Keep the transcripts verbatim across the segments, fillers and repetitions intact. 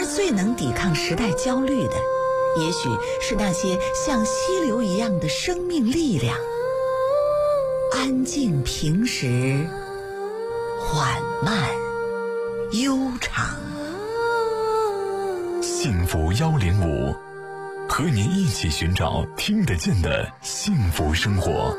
而最能抵抗时代焦虑的，也许是那些像溪流一样的生命力量，安静平实，缓慢悠长。 幸福幺零五，和您一起寻找听得见的幸福生活。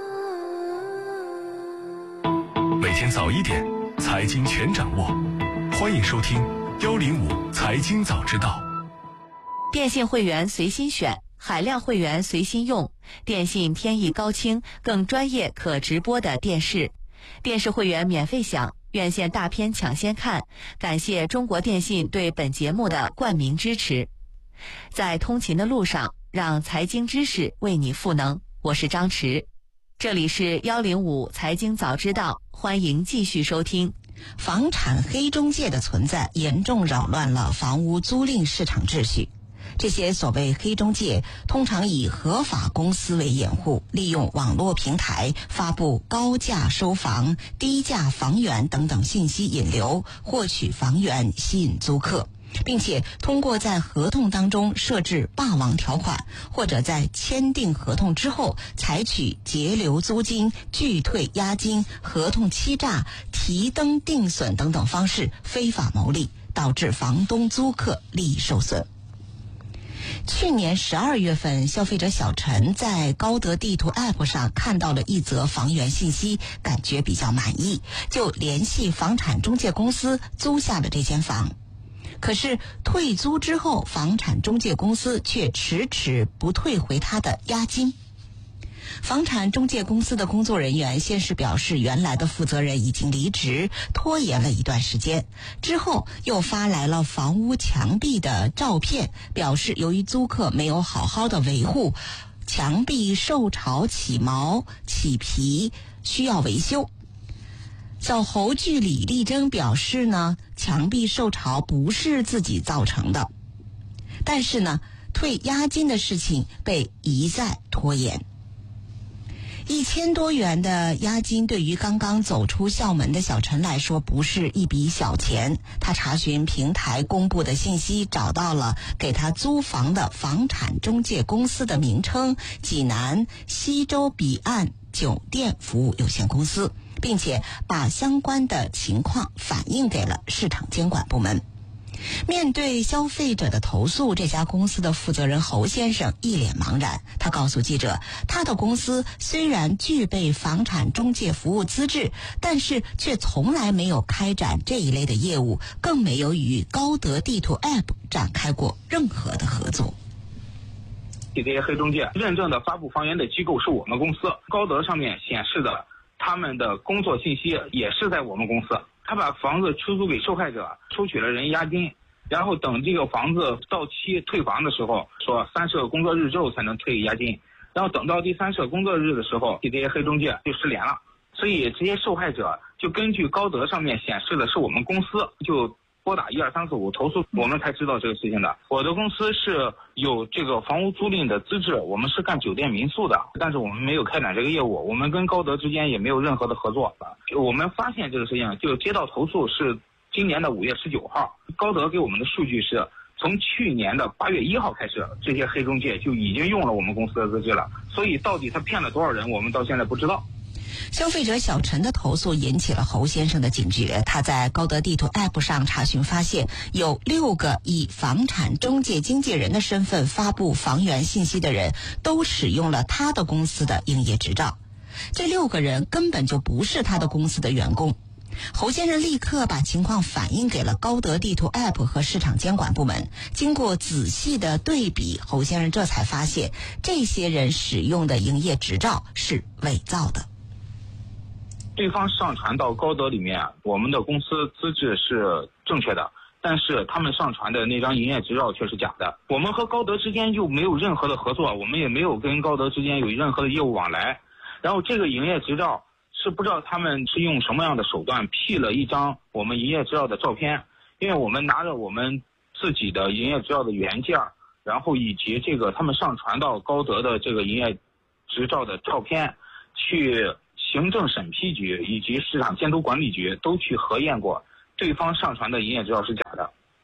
每天早一点，财经全掌握。欢迎收听幺零五财经早知道。 电信会员随心选，海量会员随心用，电信天翼高清更专业可直播的电视，电视会员免费享，院线大片抢先看。感谢中国电信对本节目的冠名支持。在通勤的路上，让财经知识为你赋能。我是张弛，这里是幺零五财经早知道，欢迎继续收听。 房产黑中介的存在严重扰乱了房屋租赁市场秩序。这些所谓黑中介通常以合法公司为掩护，利用网络平台发布高价收房、低价房源等等信息引流，获取房源，吸引租客，并且通过在合同当中设置霸王条款，或者在签订合同之后采取截留租金、拒退押金、合同欺诈、提登定损等等方式非法牟利，导致房东租客利益受损。去年十二月份，消费者小陈在高德地图 App 上看到了一则房源信息，感觉比较满意，就联系房产中介公司租下了这间房。可是退租之后，房产中介公司却迟迟不退回他的押金。房产中介公司的工作人员先是表示原来的负责人已经离职，拖延了一段时间，之后又发来了房屋墙壁的照片，表示由于租客没有好好的维护，墙壁受潮起毛起皮，需要维修。小侯据理力争表示呢，墙壁受潮不是自己造成的，但是呢，退押金的事情被一再拖延。一千多元的押金对于刚刚走出校门的小陈来说不是一笔小钱。他查询平台公布的信息，找到了给他租房的房产中介公司的名称——济南西洲彼岸酒店服务有限公司，并且把相关的情况反映给了市场监管部门。面对消费者的投诉，这家公司的负责人侯先生一脸茫然。他告诉记者，他的公司虽然具备房产中介服务资质，但是却从来没有开展这一类的业务，更没有与高德地图 App 展开过任何的合作。 这些黑中介认证的发布房源的机构是我们公司，高德上面显示的他们的工作信息也是在我们公司。他把房子出租给受害者，收取了人押金，然后等这个房子到期退房的时候，说三十个工作日之后才能退押金，然后等到第三十个工作日的时候，这些黑中介就失联了。所以这些受害者就根据高德上面显示的是我们公司，就拨打一二三四五投诉，我们才知道这个事情的。我的公司是有这个房屋租赁的资质，我们是干酒店民宿的，但是我们没有开展这个业务，我们跟高德之间也没有任何的合作。我们发现这个事情就接到投诉是今年的五月十九号，高德给我们的数据是从去年的八月一号开始，这些黑中介就已经用了我们公司的资质了，所以到底他骗了多少人，我们到现在不知道。 消费者小陈的投诉引起了侯先生的警觉，他在高德地图 App 上查询发现，有六个以房产中介经纪人的身份发布房源信息的人都使用了他的公司的营业执照，这六个人根本就不是他的公司的员工。侯先生立刻把情况反映给了高德地图 App 和市场监管部门，经过仔细的对比，侯先生这才发现这些人使用的营业执照是伪造的。 对方上传到高德里面，我们的公司资质是正确的，但是他们上传的那张营业执照却是假的。我们和高德之间又没有任何的合作，我们也没有跟高德之间有任何的业务往来。然后这个营业执照是不知道他们是用什么样的手段 P 了一张我们营业执照的照片，因为我们拿着我们自己的营业执照的原件，然后以及这个他们上传到高德的这个营业执照的照片，去行政审批局以及市场监督管理局都去核验过，对方上传的营业执照是假的。他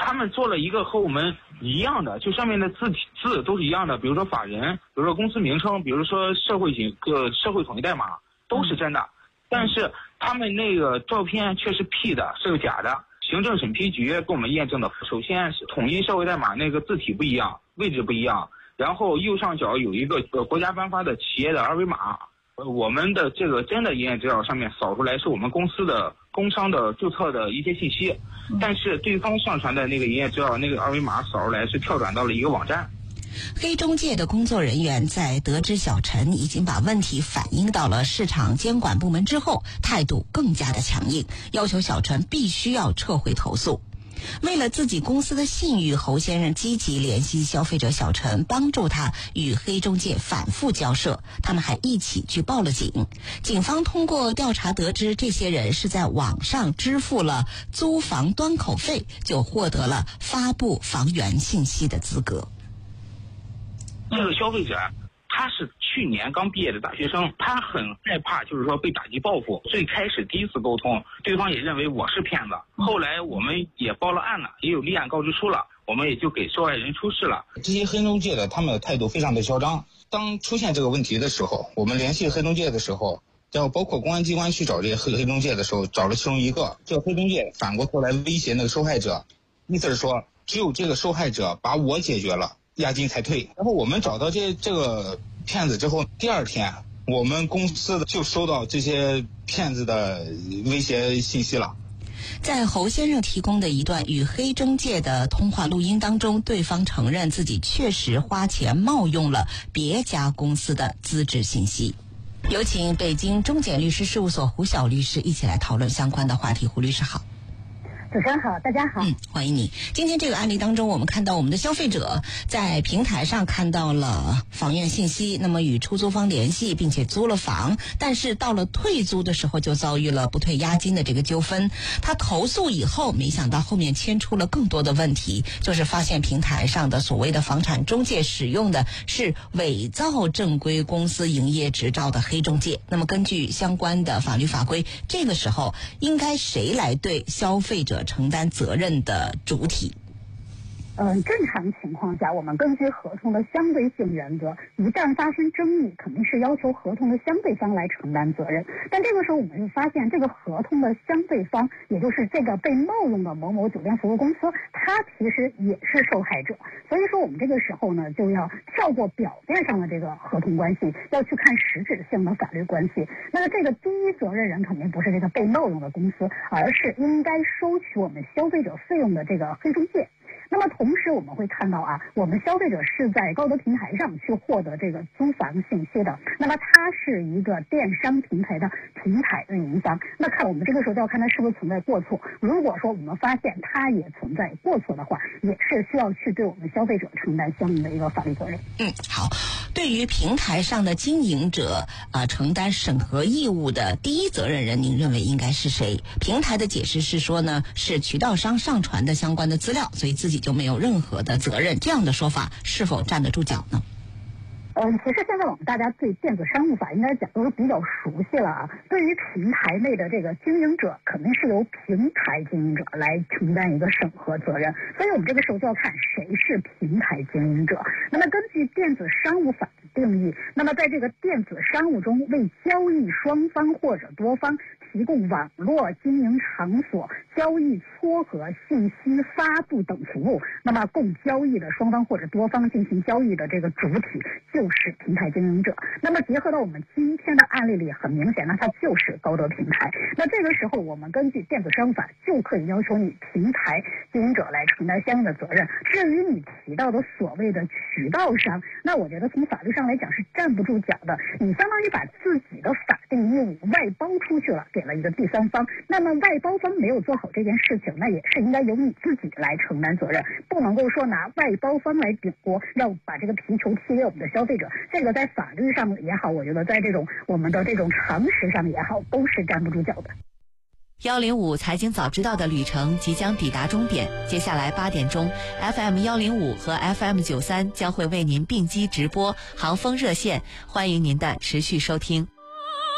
他们做了一个和我们一样的，就上面的字体字都是一样的，比如说法人，比如说公司名称，比如说社会型个社会统一代码，都是真的。但是他们那个照片却是 P 的，是个假的。行政审批局给我们验证的，首先是统一社会代码那个字体不一样，位置不一样，然后右上角有一个呃国家颁发的企业的二维码。我们的这个真的营业执照上面扫出来是我们公司的工商的注册的一些信息，但是对方上传的那个营业执照那个二维码扫出来是跳转到了一个网站。 黑中介的工作人员在得知小陈已经把问题反映到了市场监管部门之后，态度更加的强硬，要求小陈必须要撤回投诉。为了自己公司的信誉，侯先生积极联系消费者小陈，帮助他与黑中介反复交涉，他们还一起去报了警。警方通过调查得知，这些人是在网上支付了租房端口费，就获得了发布房源信息的资格。 这个消费者他是去年刚毕业的大学生，他很害怕就是说被打击报复。最开始第一次沟通，对方也认为我是骗子，后来我们也报了案了，也有立案告知书了，我们也就给受害人出示了。 这些黑中介的他们的态度非常的嚣张，当出现这个问题的时候，我们联系黑中介的时候，要包括公安机关去找这些黑黑中介的时候，找了其中一个，这个黑中介反过头来威胁那个受害者，意思是说只有这个受害者把我解决了，押金才退。然后我们找到这这个骗子之后，第二天我们公司就收到这些骗子的威胁信息了。 在侯先生提供的一段与黑中介的通话录音当中，对方承认自己确实花钱冒用了别家公司的资质信息。有请北京中检律师事务所胡晓律师一起来讨论相关的话题。胡律师好。 主持人好，大家好。 嗯，欢迎你。今天这个案例当中，我们看到我们的消费者在平台上看到了房源信息，那么与出租方联系，并且租了房，但是到了退租的时候就遭遇了不退押金的这个纠纷。他投诉以后，没想到后面牵出了更多的问题，就是发现平台上的所谓的房产中介使用的是伪造正规公司营业执照的黑中介。那么根据相关的法律法规，这个时候应该谁来对消费者承担责任的主体？ 嗯，正常情况下，我们根据合同的相对性原则，一旦发生争议，肯定是要求合同的相对方来承担责任。但这个时候，我们就发现，这个合同的相对方，也就是这个被冒用的某某酒店服务公司，它其实也是受害者。所以说，我们这个时候呢，就要跳过表面上的这个合同关系，要去看实质性的法律关系。那么，这个第一责任人肯定不是这个被冒用的公司，而是应该收取我们消费者费用的这个黑中介。那么同时我们会看到啊，我们消费者是在高德平台上去获得这个租房信息的，那么它是一个电商平台的平台运营商，那看我们这个时候就要看它是不是存在过错。如果说我们发现它也存在过错的话，也是需要去对我们消费者承担相应的一个法律责任。 嗯，好。对于平台上的经营者啊、呃，承担审核义务的第一责任人，您认为应该是谁？平台的解释是说呢，是渠道商上传的相关的资料，所以自己就没有任何的责任。这样的说法是否站得住脚呢？ 嗯，其实现在我们大家对电子商务法应该讲都是比较熟悉了啊。对于平台内的这个经营者，肯定是由平台经营者来承担一个审核责任，所以我们这个时候就要看谁是平台经营者。那么根据电子商务法的定义，那么在这个电子商务中，为交易双方或者多方提供网络经营场所、交易撮合、信息发布等服务，那么供交易的双方或者多方进行交易的这个主体就是平台经营者。那么结合到我们今天的案例里，很明显呢，它就是高德平台。那这个时候，我们根据电子商务法就可以要求你平台经营者来承担相应的责任。至于你提到的所谓的渠道商，那我觉得从法律上来讲是站不住脚的。你相当于把自己的法定业务外包出去了，给了一个第三方，那么外包方没有做好这件事情，那也是应该由你自己来承担责任，不能够说拿外包方来顶锅，要把这个皮球踢给我们的消费者。这个在法律上也好，我觉得在这种我们的这种常识上也好，都是站不住脚的。 幺零五财经早知道的旅程即将抵达终点，接下来八点钟 F M 幺零五和 F M 九三将会为您并机直播航风热线，欢迎您的持续收听。